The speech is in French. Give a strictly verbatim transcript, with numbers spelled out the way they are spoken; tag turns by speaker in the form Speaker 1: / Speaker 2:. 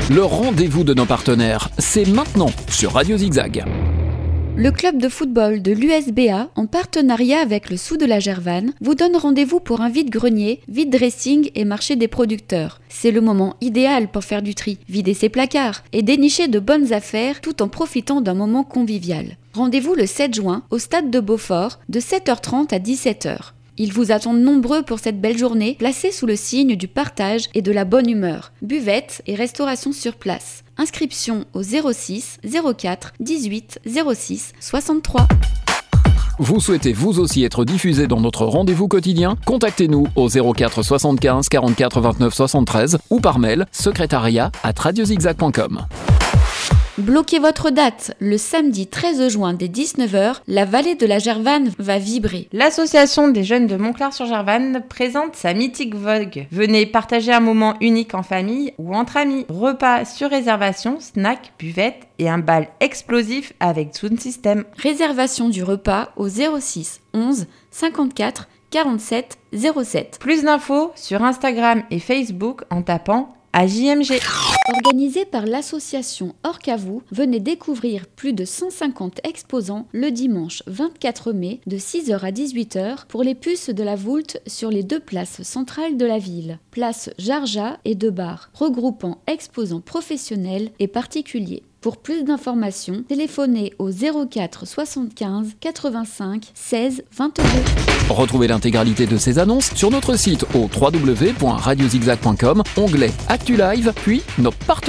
Speaker 1: Le rendez-vous de nos partenaires, c'est maintenant sur Radio Zigzag.
Speaker 2: Le club de football de l'U S B A, en partenariat avec le Sous de la Gervanne, vous donne rendez-vous pour un vide-grenier, vide-dressing et marché des producteurs. C'est le moment idéal pour faire du tri, vider ses placards et dénicher de bonnes affaires tout en profitant d'un moment convivial. Rendez-vous le sept juin au stade de Beaufort de sept heures trente à dix-sept heures. Ils vous attendent nombreux pour cette belle journée, placée sous le signe du partage et de la bonne humeur. Buvette et restauration sur place. Inscription au zéro six zéro quatre dix-huit zéro six soixante-trois.
Speaker 1: Vous souhaitez vous aussi être diffusé dans notre rendez-vous quotidien ? Contactez-nous au zéro quatre soixante-quinze quarante-quatre vingt-neuf soixante-treize ou par mail secrétariat arobase radiozigzag point com.
Speaker 2: Bloquez votre date. Le samedi treize juin dès dix-neuf heures, la vallée de la Gervanne va vibrer.
Speaker 3: L'association des jeunes de Montclar-sur-Gervanne présente sa mythique vogue. Venez partager un moment unique en famille ou entre amis. Repas sur réservation, snacks, buvettes et un bal explosif avec Sound System.
Speaker 2: Réservation du repas au zéro six onze cinquante-quatre quarante-sept zéro sept.
Speaker 3: Plus d'infos sur Instagram et Facebook en tapant A J M G.
Speaker 2: Organisé par l'association Orcavou, venez découvrir plus de cent cinquante exposants le dimanche vingt-quatre mai de six heures à dix-huit heures pour les puces de la Voulte sur les deux places centrales de la ville, place Jarja et deux bars, regroupant exposants professionnels et particuliers. Pour plus d'informations, téléphonez au zéro quatre soixante-quinze quatre-vingt-cinq seize vingt-deux.
Speaker 1: Retrouvez l'intégralité de ces annonces sur notre site au w w w point radiozigzag point com, onglet Actu Live, puis nos partenaires.